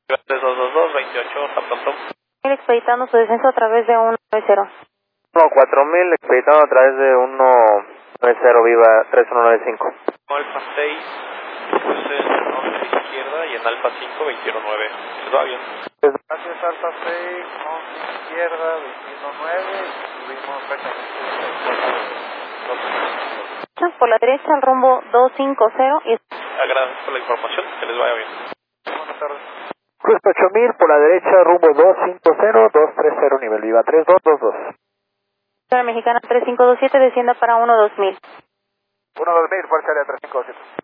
3222, 28, hasta pronto. Expeditando su descenso a través de 190. 4000, expeditando a través de 190, viva 3195. Alfa 6, cruce en norte izquierda y en Alfa 5, 219. ¿Les va bien? Gracias, Alfa 6, norte izquierda, 219, subimos Por la derecha al rumbo 250 y... Agradezco la información, que les vaya bien. Buenas tardes. Cruz 8000, por la derecha, rumbo 250, 230, nivel viva 3222. Mexicana 3527, descienda para 12000. 12000, fuerza área 3527.